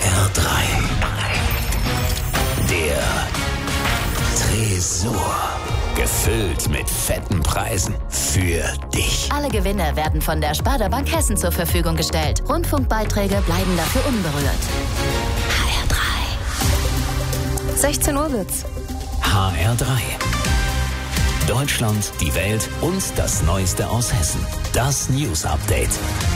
HR3. Der Tresor. Gefüllt mit fetten Preisen für dich. Alle Gewinne werden von der Sparda Bank Hessen zur Verfügung gestellt. Rundfunkbeiträge bleiben dafür unberührt. HR3. 16 Uhr wird's. HR3. Deutschland, die Welt und das Neueste aus Hessen. Das News Update.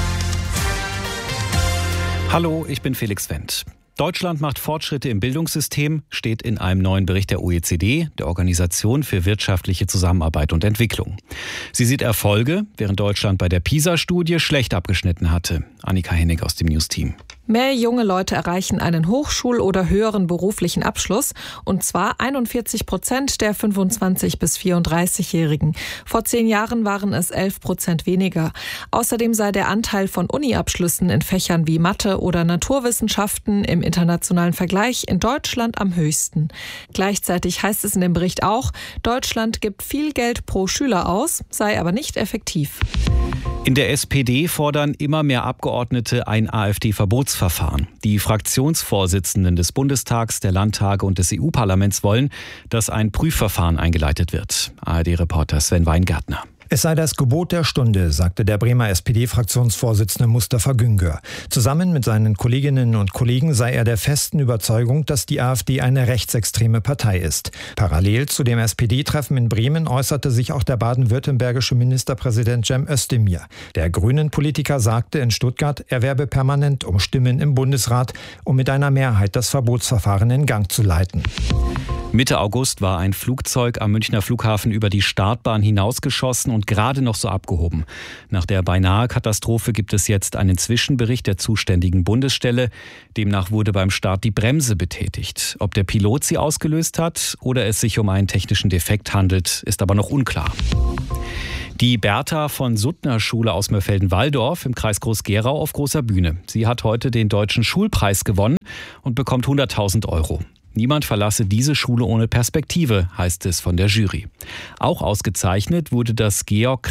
Hallo, ich bin Felix Wendt. Deutschland macht Fortschritte im Bildungssystem, steht in einem neuen Bericht der OECD, der Organisation für wirtschaftliche Zusammenarbeit und Entwicklung. Sie sieht Erfolge, während Deutschland bei der PISA-Studie schlecht abgeschnitten hatte. Annika Hennig aus dem News-Team. Mehr junge Leute erreichen einen Hochschul- oder höheren beruflichen Abschluss, und zwar 41% der 25- bis 34-Jährigen. Vor 10 Jahren waren es 11% weniger. Außerdem sei der Anteil von Uni-Abschlüssen in Fächern wie Mathe oder Naturwissenschaften im internationalen Vergleich in Deutschland am höchsten. Gleichzeitig heißt es in dem Bericht auch, Deutschland gibt viel Geld pro Schüler aus, sei aber nicht effektiv. In der SPD fordern immer mehr Abgeordnete ein AfD-Verbotsverfahren. Die Fraktionsvorsitzenden des Bundestags, der Landtage und des EU-Parlaments wollen, dass ein Prüfverfahren eingeleitet wird. ARD-Reporter Sven Weingärtner. Es sei das Gebot der Stunde, sagte der Bremer SPD-Fraktionsvorsitzende Mustafa Güngör. Zusammen mit seinen Kolleginnen und Kollegen sei er der festen Überzeugung, dass die AfD eine rechtsextreme Partei ist. Parallel zu dem SPD-Treffen in Bremen äußerte sich auch der baden-württembergische Ministerpräsident Cem Özdemir. Der Grünen-Politiker sagte in Stuttgart, er werbe permanent um Stimmen im Bundesrat, um mit einer Mehrheit das Verbotsverfahren in Gang zu leiten. Mitte August war ein Flugzeug am Münchner Flughafen über die Startbahn hinausgeschossen und gerade noch so abgehoben. Nach der beinahe Katastrophe gibt es jetzt einen Zwischenbericht der zuständigen Bundesstelle. Demnach wurde beim Start die Bremse betätigt. Ob der Pilot sie ausgelöst hat oder es sich um einen technischen Defekt handelt, ist aber noch unklar. Die Bertha von Suttner Schule aus Mörfelden-Walldorf im Kreis Groß-Gerau auf großer Bühne. Sie hat heute den Deutschen Schulpreis gewonnen und bekommt 100.000 €. Niemand verlasse diese Schule ohne Perspektive, heißt es von der Jury. Auch ausgezeichnet wurde das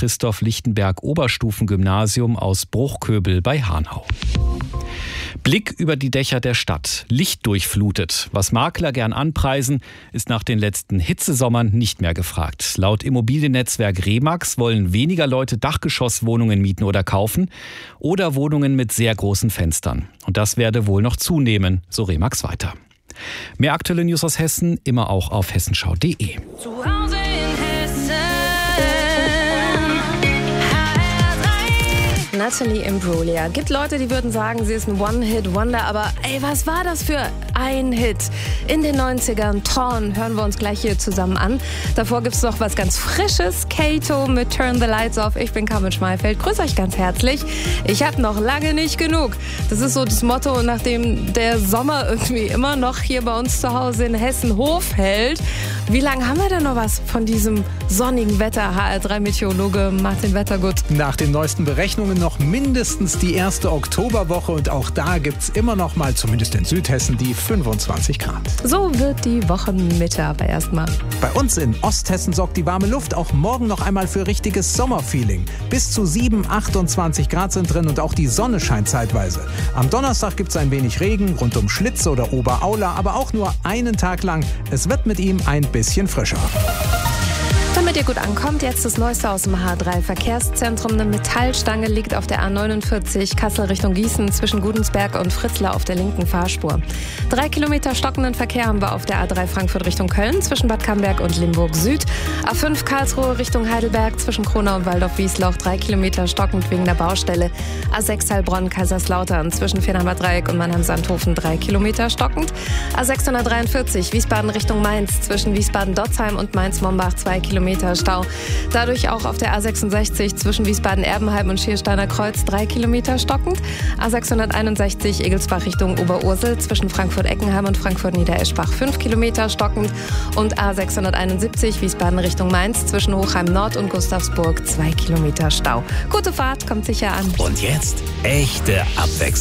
Georg-Christoph-Lichtenberg-Oberstufengymnasium aus Bruchköbel bei Hanau. Blick über die Dächer der Stadt, lichtdurchflutet. Was Makler gern anpreisen, ist nach den letzten Hitzesommern nicht mehr gefragt. Laut Immobiliennetzwerk Remax wollen weniger Leute Dachgeschosswohnungen mieten oder kaufen oder Wohnungen mit sehr großen Fenstern. Und das werde wohl noch zunehmen, so Remax weiter. Mehr aktuelle News aus Hessen, immer auch auf hessenschau.de. Natalie Imbruglia. Gibt Leute, die würden sagen, sie ist ein One-Hit-Wonder, aber ey, was war das für ein Hit? In den 90ern, Torn, hören wir uns gleich hier zusammen an. Davor gibt's noch was ganz Frisches, Kato mit Turn the Lights Off. Ich bin Carmen Schmalfeld, grüße euch ganz herzlich. Ich habe noch lange nicht genug. Das ist so das Motto, nachdem der Sommer irgendwie immer noch hier bei uns zu Hause in Hessen Hof hält. Wie lange haben wir denn noch was von diesem sonnigen Wetter? HR3-Meteorologe Martin Wettergut. Nach den neuesten Berechnungen noch mindestens die erste Oktoberwoche und auch da gibt's immer noch mal, zumindest in Südhessen, die 25 Grad. So wird die Wochenmitte aber erstmal. Bei uns in Osthessen sorgt die warme Luft auch morgen noch einmal für richtiges Sommerfeeling. Bis zu 28 Grad sind drin und auch die Sonne scheint zeitweise. Am Donnerstag gibt's ein wenig Regen rund um Schlitze oder Oberaula, aber auch nur einen Tag lang. Es wird mit ihm ein bisschen frischer. Damit ihr gut ankommt, jetzt das Neueste aus dem H3-Verkehrszentrum. Eine Metallstange liegt auf der A49 Kassel Richtung Gießen zwischen Gudensberg und Fritzlar auf der linken Fahrspur. 3 Kilometer stockenden Verkehr haben wir auf der A3 Frankfurt Richtung Köln zwischen Bad Camberg und Limburg Süd. A5 Karlsruhe Richtung Heidelberg zwischen Kronau und Waldorf-Wiesloch 3 Kilometer stockend wegen der Baustelle. A6 Heilbronn Kaiserslautern zwischen Fehmarner Dreieck und Mannheim-Sandhofen 3 Kilometer stockend. A643 Wiesbaden Richtung Mainz zwischen Wiesbaden-Dotzheim und Mainz-Mombach 2 Kilometer Stau. Dadurch auch auf der A66 zwischen Wiesbaden-Erbenheim und Schiersteiner Kreuz 3 Kilometer stockend. A661 Egelsbach Richtung Oberursel zwischen Frankfurt-Eckenheim und Frankfurt-Niedereschbach 5 Kilometer stockend. Und A671 Wiesbaden Richtung Mainz zwischen Hochheim Nord und Gustavsburg 2 Kilometer Stau. Gute Fahrt, kommt sicher an. Und jetzt echte Abwechslung.